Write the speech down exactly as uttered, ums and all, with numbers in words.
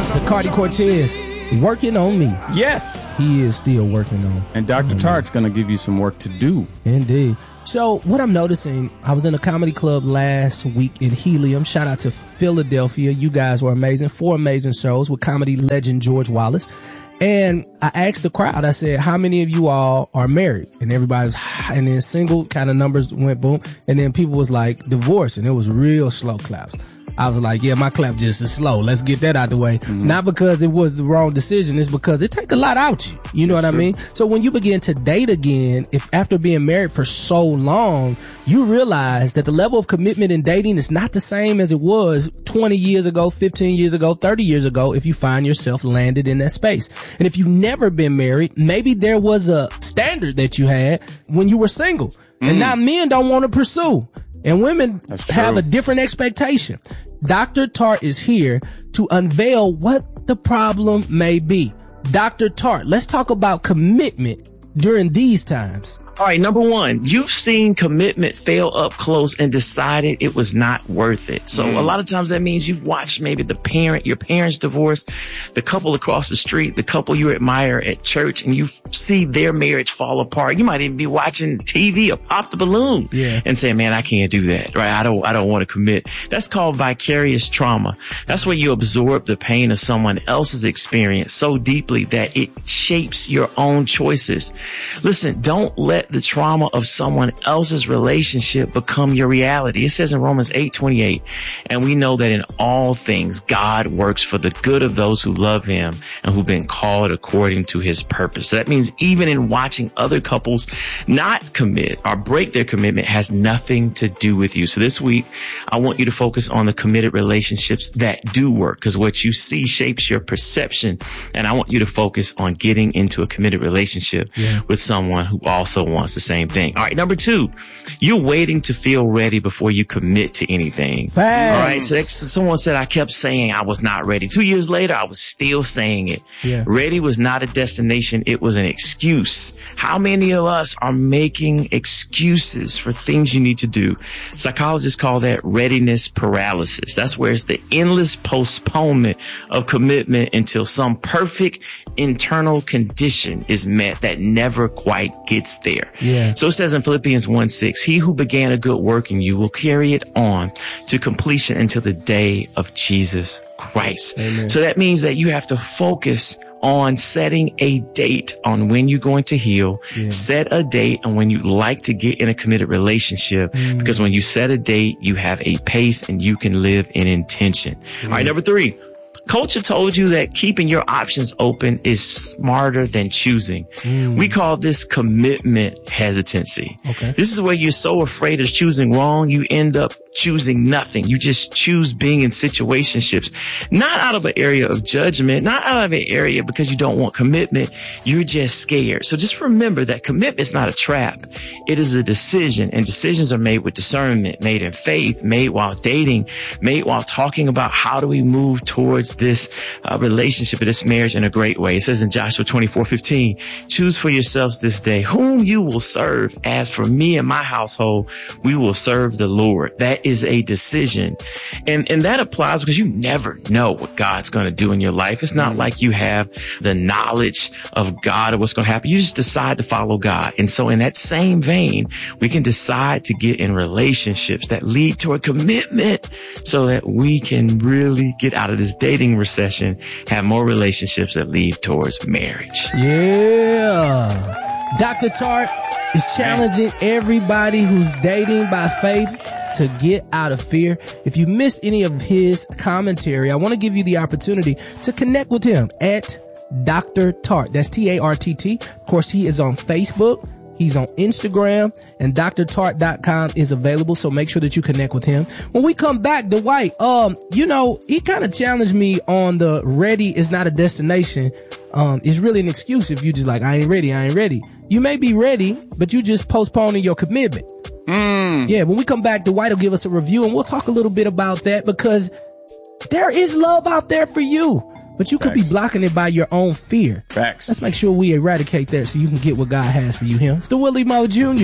Zacardi Cortez, working on me. Yes. He is still working on. And Doctor Tart's going to give you some work to do. Indeed. So what I'm noticing, I was in a comedy club last week in Helium. Shout out to Philadelphia. You guys were amazing. Four amazing shows with comedy legend George Wallace. And I asked the crowd, I said, how many of you all are married? And everybody was, and then single kind of numbers went boom. And then people was like divorced, and it was real slow claps. I was like, yeah, my clap just is slow. Let's get that out the way. Mm-hmm. Not because it was the wrong decision. It's because it take a lot out you. You know That's what true. I mean? So when you begin to date again, if after being married for so long, you realize that the level of commitment in dating is not the same as it was twenty years ago, fifteen years ago, thirty years ago, if you find yourself landed in that space. And if you've never been married, maybe there was a standard that you had when you were single. Mm. And now men don't want to pursue. And women have a different expectation. Doctor Tart is here to unveil what the problem may be. Doctor Tart, let's talk about commitment during these times. All right, number one, you've seen commitment fail up close and decided it was not worth it. So mm. a lot of times that means you've watched maybe the parent, your parents divorce, the couple across the street, the couple you admire at church, and you see their marriage fall apart. You might even be watching T V or pop the balloon yeah. and say, man, I can't do that, right? I don't, I don't want to commit. That's called vicarious trauma. That's where you absorb the pain of someone else's experience so deeply that it shapes your own choices. Listen, don't let the trauma of someone else's relationship become your reality. It says in Romans eight twenty-eight, and we know that in all things, God works for the good of those who love him and who've been called according to his purpose. So that means even in watching other couples not commit or break their commitment has nothing to do with you. So this week, I want you to focus on the committed relationships that do work, because what you see shapes your perception. And I want you to focus on getting into a committed relationship yeah. with someone who also wants the same thing. All right. Number two, you're waiting to feel ready before you commit to anything. Thanks. All right. So someone said, I kept saying I was not ready. Two years later, I was still saying it. Yeah. Ready was not a destination. It was an excuse. How many of us are making excuses for things you need to do? Psychologists call that readiness paralysis. That's where it's the endless postponement of commitment until some perfect internal condition is met that never quite gets there. Yeah. So it says in Philippians one six, he who began a good work in you will carry it on to completion until the day of Jesus Christ. Amen. So that means that you have to focus on setting a date on when you're going to heal. Yeah. Set a date on when you like to get in a committed relationship, mm. because when you set a date, you have a pace and you can live in intention. Mm. All right, number three. Culture told you that keeping your options open is smarter than choosing. Mm. We call this commitment hesitancy. Okay. This is where you're so afraid of choosing wrong, you end up choosing nothing. You just choose being in situationships, not out of an area of judgment, not out of an area because you don't want commitment. You're just scared. So just remember that commitment is not a trap. It is a decision, and decisions are made with discernment, made in faith, made while dating, made while talking about how do we move towards this uh, relationship or this marriage in a great way. It says in Joshua twenty-four fifteen, choose for yourselves this day whom you will serve. As for me and my household, we will serve the Lord. That is a decision. And, and that applies because you never know what God's going to do in your life. It's not like you have the knowledge of God or what's going to happen. You just decide to follow God. And so in that same vein, we can decide to get in relationships that lead to a commitment so that we can really get out of this dating recession, have more relationships that lead towards marriage. Yeah. Doctor Tart is challenging everybody who's dating by faith to get out of fear. If you missed any of his commentary, I want to give you the opportunity to connect with him at Doctor Tart. That's T A R T T. Of course, he is on Facebook. He's on Instagram, and D R tart dot com is available. So make sure that you connect with him. When we come back, Dwight, um, you know, he kind of challenged me on the ready is not a destination. Um, it's really an excuse if you just like, I ain't ready. I ain't ready. You may be ready, but you just postponing your commitment. Mm. Yeah. When we come back, Dwight will give us a review, and we'll talk a little bit about that, because there is love out there for you. But you could Facts. be blocking it by your own fear. Facts. Let's make sure we eradicate that so you can get what God has for you here. It's the Willie Moe Junior